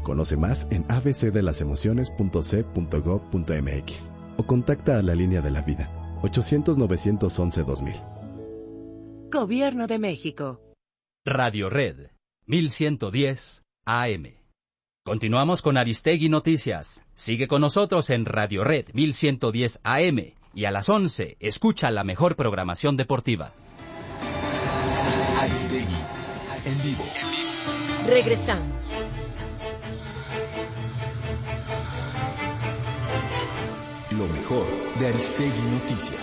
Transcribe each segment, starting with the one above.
Conoce más en abcdelasemociones.c.gov.mx o contacta a la línea de la vida 800-911-2000. Gobierno de México. Radio Red 1110 AM. Continuamos con Aristegui Noticias. Sigue con nosotros en Radio Red 1110 AM y a las 11 escucha la mejor programación deportiva. Aristegui en vivo. Regresamos. Lo mejor de Aristegui Noticias.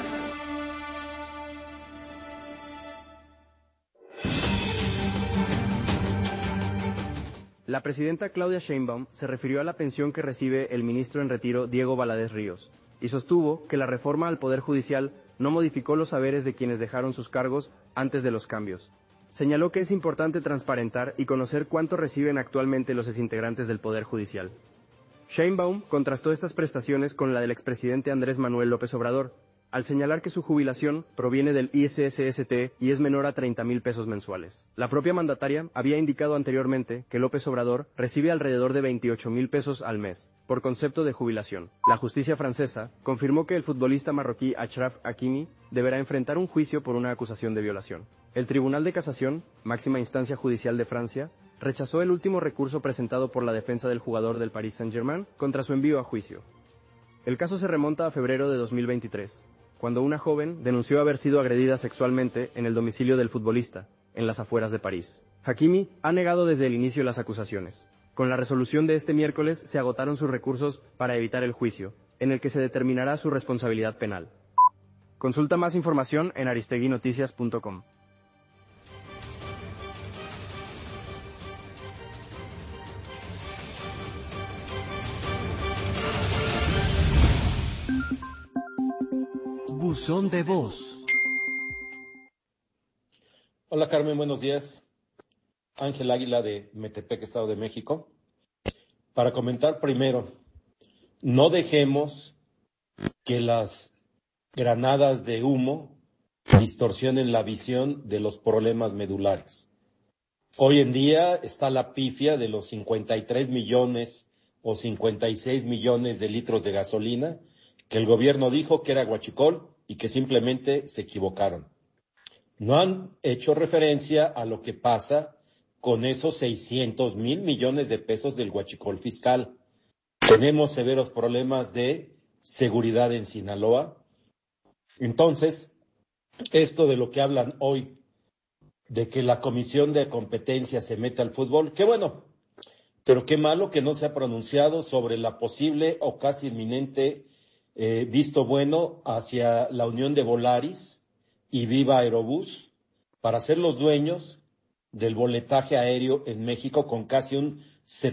La presidenta Claudia Sheinbaum se refirió a la pensión que recibe el ministro en retiro Diego Valadez Ríos y sostuvo que la reforma al Poder Judicial no modificó los saberes de quienes dejaron sus cargos antes de los cambios. Señaló que es importante transparentar y conocer cuánto reciben actualmente los exintegrantes del Poder Judicial. Sheinbaum contrastó estas prestaciones con la del expresidente Andrés Manuel López Obrador, al señalar que su jubilación proviene del ISSST y es menor a 30,000 pesos mensuales. La propia mandataria había indicado anteriormente que López Obrador recibe alrededor de 28,000 pesos al mes, por concepto de jubilación. La justicia francesa confirmó que el futbolista marroquí Achraf Hakimi deberá enfrentar un juicio por una acusación de violación. El Tribunal de Casación, máxima instancia judicial de Francia, rechazó el último recurso presentado por la defensa del jugador del Paris Saint-Germain contra su envío a juicio. El caso se remonta a febrero de 2023. Cuando una joven denunció haber sido agredida sexualmente en el domicilio del futbolista, en las afueras de París. Hakimi ha negado desde el inicio las acusaciones. Con la resolución de este miércoles se agotaron sus recursos para evitar el juicio, en el que se determinará su responsabilidad penal. Consulta más información en aristeguinoticias.com. Buzón de voz. Hola Carmen, buenos días. Ángel Águila de Metepec, Estado de México. Para comentar primero, no dejemos que las granadas de humo distorsionen la visión de los problemas medulares. Hoy en día está la pifia de los 53 millones o 56 millones de litros de gasolina que el gobierno dijo que era huachicol y que simplemente se equivocaron. No han hecho referencia a lo que pasa con esos 600,000 millones de pesos del huachicol fiscal. Tenemos severos problemas de seguridad en Sinaloa. Entonces, esto de lo que hablan hoy, de que la Comisión de Competencia se mete al fútbol, qué bueno, pero qué malo que no se ha pronunciado sobre la posible o casi inminente visto bueno hacia la unión de Volaris y Viva Aerobús para ser los dueños del boletaje aéreo en México con casi un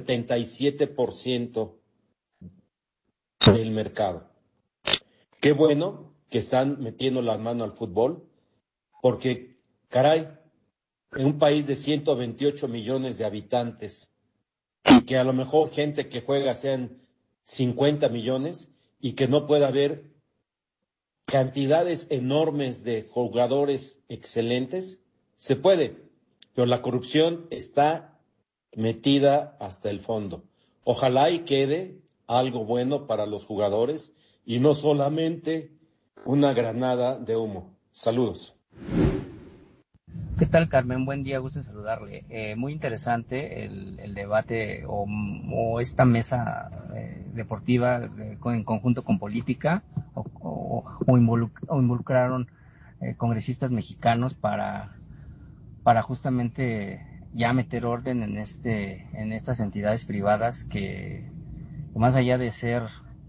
77% del mercado. Qué bueno que están metiendo la mano al fútbol, porque, caray, en un país de 128 millones de habitantes y que a lo mejor gente que juega sean 50 millones, y que no pueda haber cantidades enormes de jugadores excelentes, se puede, pero la corrupción está metida hasta el fondo. Ojalá y quede algo bueno para los jugadores y no solamente una granada de humo. Saludos. ¿Qué tal, Carmen? Buen día, gusto en saludarle. Muy interesante el debate o esta mesa deportiva en conjunto con política o involucraron congresistas mexicanos para justamente ya meter orden en estas entidades privadas que más allá de ser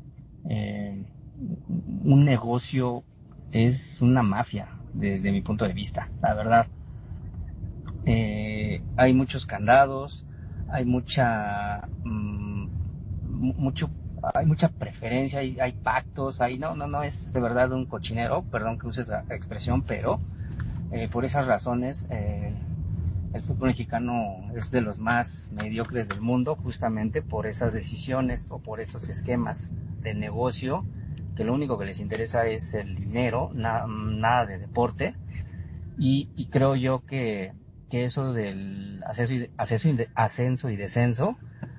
un negocio, es una mafia desde mi punto de vista, la verdad. Hay muchos candados, hay mucha preferencia, hay pactos, no es de verdad un cochinero, perdón que use esa expresión, pero por esas razones el fútbol mexicano es de los más mediocres del mundo, justamente por esas decisiones o por esos esquemas de negocio que lo único que les interesa es el dinero, nada de deporte, y creo yo que eso del ascenso y descenso